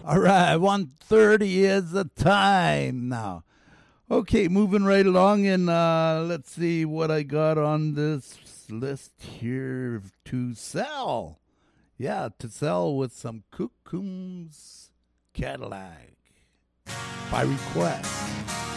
All right, 1:30 is the time now. Okay, moving right along, and let's see what I got on this list here to sell. Yeah, to sell with some Cookums Cadillac by request.